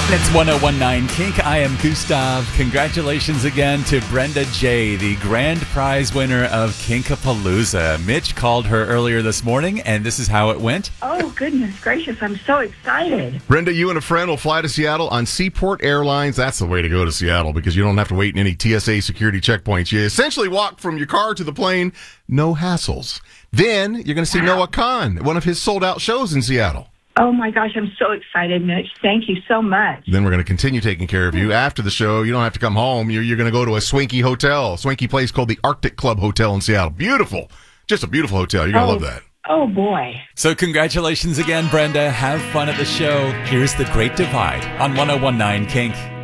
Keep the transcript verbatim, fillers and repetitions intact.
It's one oh one nine Kink. I am Gustav. Congratulations again to Brenda J., the grand prize winner of Kinkapalooza. Mitch called her earlier this morning, and this is how it went. Oh, goodness gracious. I'm so excited. Brenda, you and a friend will fly to Seattle on Seaport Airlines. That's the way to go to Seattle because you don't have to wait in any T S A security checkpoints. You essentially walk from your car to the plane, no hassles. Then you're going to see wow. Noah Khan, one of his sold-out shows in Seattle. Oh, my gosh, I'm so excited, Mitch. Thank you so much. Then we're going to continue taking care of you. After the show, you don't have to come home. You're, you're going to go to a swanky hotel, a swanky place called the Arctic Club Hotel in Seattle. Beautiful. Just a beautiful hotel. You're going to oh, love that. Oh, boy. So congratulations again, Brenda. Have fun at the show. Here's The Great Divide on one oh one nine Kink.